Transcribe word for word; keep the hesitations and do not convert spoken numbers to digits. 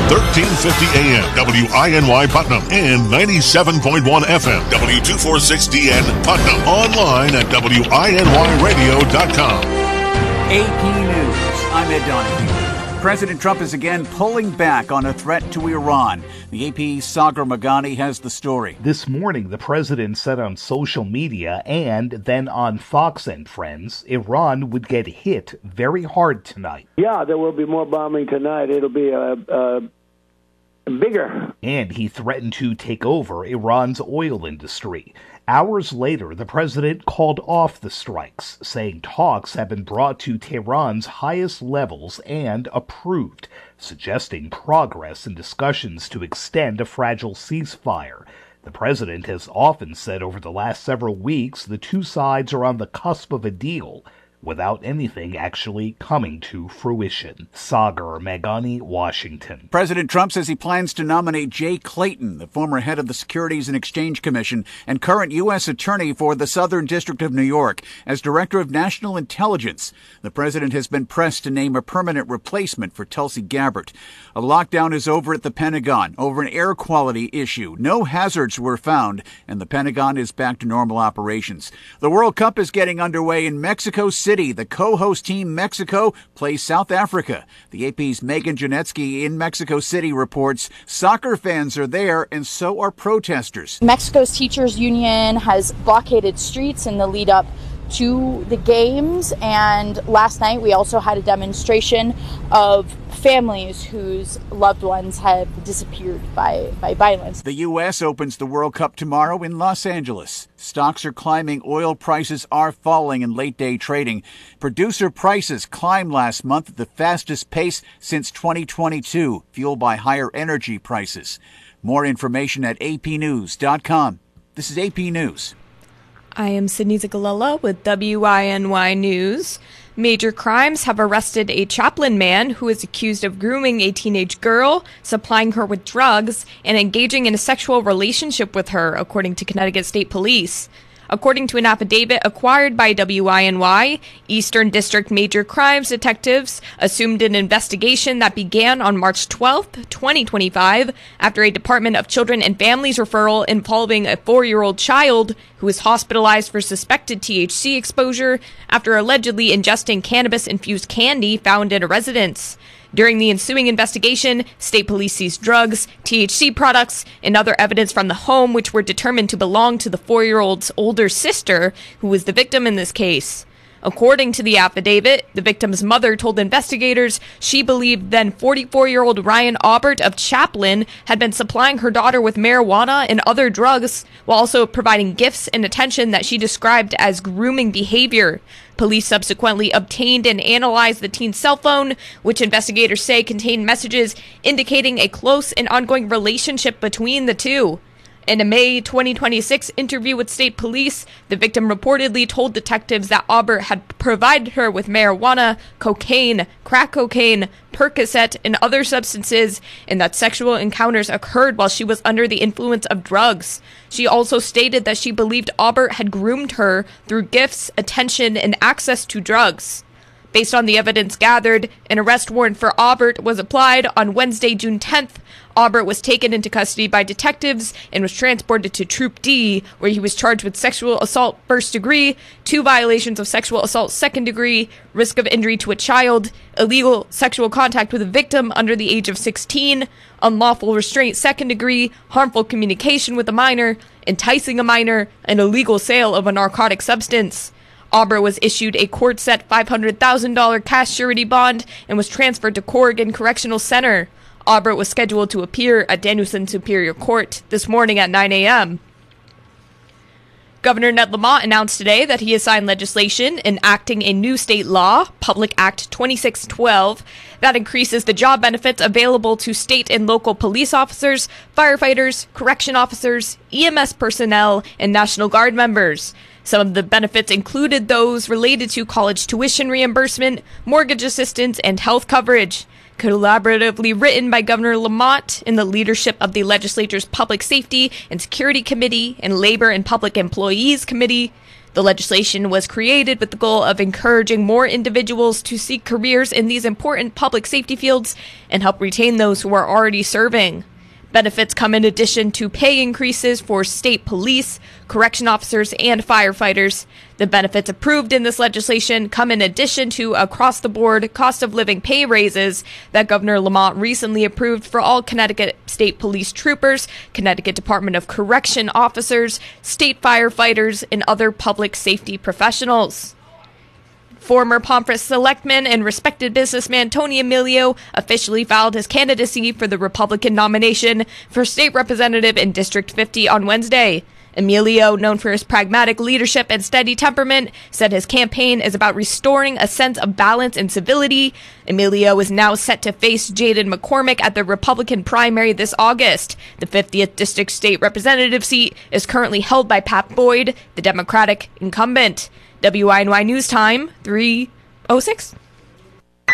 thirteen fifty A M, W I N Y Putnam, and ninety-seven point one F M, W two forty-six D N Putnam. Online at W I N Y radio dot com. A P News, I'm Ed Donahue. President Trump is again pulling back on a threat to Iran. The A P's Sagar Meghani has the story. This morning, the president said on social media and then on Fox and Friends, Iran would get hit very hard tonight. Yeah, there will be more bombing tonight. It'll be a... Uh, uh, bigger. And he threatened to take over Iran's oil industry. Hours later, the president called off the strikes, saying talks have been brought to Tehran's highest levels and approved, suggesting progress in discussions to extend a fragile ceasefire. The president has often said over the last several weeks the two sides are on the cusp of a deal, without anything actually coming to fruition. Sagar Meghani, Washington. President Trump says he plans to nominate Jay Clayton, the former head of the Securities and Exchange Commission and current U S attorney for the Southern District of New York, as Director of National Intelligence. The president has been pressed to name a permanent replacement for Tulsi Gabbard. A lockdown is over at the Pentagon over an air quality issue. No hazards were found, and the Pentagon is back to normal operations. The World Cup is getting underway in Mexico City. The co-host team Mexico plays South Africa. The A P's Megan Janetsky in Mexico City reports soccer fans are there and so are protesters. Mexico's teachers union has blockaded streets in the lead up to the games, and last night we also had a demonstration of families whose loved ones have disappeared by, by violence. The U S opens the World Cup tomorrow in Los Angeles. Stocks are climbing, oil prices are falling in late-day trading. Producer prices climbed last month at the fastest pace since twenty twenty-two, fueled by higher energy prices. More information at A P news dot com. This is A P News. I am Sydney Zagalella with W I N Y News. Major Crimes have arrested a Chaplin man who is accused of grooming a teenage girl, supplying her with drugs, and engaging in a sexual relationship with her, according to Connecticut State Police. According to an affidavit acquired by W I N Y, Eastern District Major Crimes detectives assumed an investigation that began on March twelfth, twenty twenty-five, after a Department of Children and Families referral involving a four-year-old child who was hospitalized for suspected T H C exposure after allegedly ingesting cannabis-infused candy found in a residence. During the ensuing investigation, state police seized drugs, T H C products, and other evidence from the home which were determined to belong to the four-year-old's older sister, who was the victim in this case. According to the affidavit, the victim's mother told investigators she believed then forty-four-year-old Ryan Aubert of Chaplin had been supplying her daughter with marijuana and other drugs, while also providing gifts and attention that she described as grooming behavior. Police subsequently obtained and analyzed the teen's cell phone, which investigators say contained messages indicating a close and ongoing relationship between the two. In a May twenty twenty-six interview with state police, the victim reportedly told detectives that Aubert had provided her with marijuana, cocaine, crack cocaine, Percocet, and other substances, and that sexual encounters occurred while she was under the influence of drugs. She also stated that she believed Aubert had groomed her through gifts, attention, and access to drugs. Based on the evidence gathered, an arrest warrant for Aubert was applied on Wednesday, June tenth. Aubert was taken into custody by detectives and was transported to Troop D, where he was charged with sexual assault first degree, two violations of sexual assault second degree, risk of injury to a child, illegal sexual contact with a victim under the age of sixteen, unlawful restraint second degree, harmful communication with a minor, enticing a minor, and illegal sale of a narcotic substance. Aubert was issued a court-set five hundred thousand dollars cash surety bond and was transferred to Corrigan Correctional Center. Aubert was scheduled to appear at Danielson Superior Court this morning at nine a.m. Governor Ned Lamont announced today that he has signed legislation enacting a new state law, Public Act twenty-six twelve, that increases the job benefits available to state and local police officers, firefighters, correction officers, E M S personnel, and National Guard members. Some of the benefits included those related to college tuition reimbursement, mortgage assistance, and health coverage. Collaboratively written by Governor Lamont in the leadership of the legislature's Public Safety and Security Committee and Labor and Public Employees Committee, The legislation was created with the goal of encouraging more individuals to seek careers in these important public safety fields and help retain those who are already serving. Benefits come in addition to pay increases for state police, correction officers, and firefighters. The benefits approved in this legislation come in addition to across-the-board cost of living pay raises that Governor Lamont recently approved for all Connecticut State Police troopers, Connecticut Department of Correction officers, state firefighters, and other public safety professionals. Former Pomfret selectman and respected businessman Tony Emilio officially filed his candidacy for the Republican nomination for state representative in District fifty on Wednesday. Emilio, known for his pragmatic leadership and steady temperament, said his campaign is about restoring a sense of balance and civility. Emilio is now set to face Jaden McCormick at the Republican primary this August. The fiftieth District State Representative seat is currently held by Pat Boyd, the Democratic incumbent. W I N Y News Time, three oh six.